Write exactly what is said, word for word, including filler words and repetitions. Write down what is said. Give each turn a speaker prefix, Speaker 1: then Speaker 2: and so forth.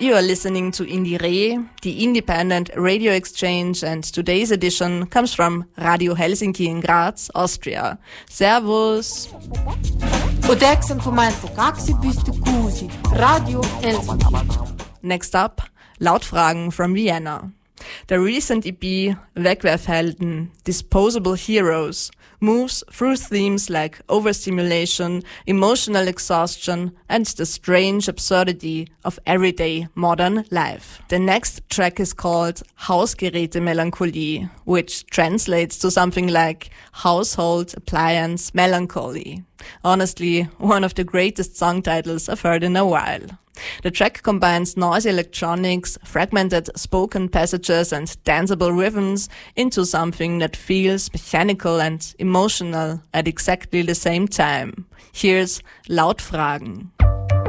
Speaker 1: You are listening to Indire, the independent radio exchange, and today's edition comes from Radio Helsinki in Graz, Austria. Servus! Radio Helsinki. Next up, Lautfragen from Vienna. The recent E P, Wegwerfhelden, Disposable Heroes, moves through themes like overstimulation, emotional exhaustion, and the strange absurdity of everyday modern life. The next track is called Hausgeräte-Melancholie, which translates to something like household appliance melancholy. Honestly, one of the greatest song titles I've heard in a while. The track combines noisy electronics, fragmented spoken passages and danceable rhythms into something that feels mechanical and emotional at exactly the same time. Here's Lautfragen.